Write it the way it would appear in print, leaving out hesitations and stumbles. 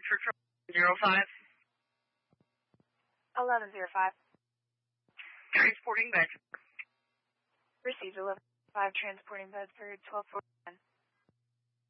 Victor 05. 1105. Transporting Bedford. Received 1105, transporting Bedford 1249.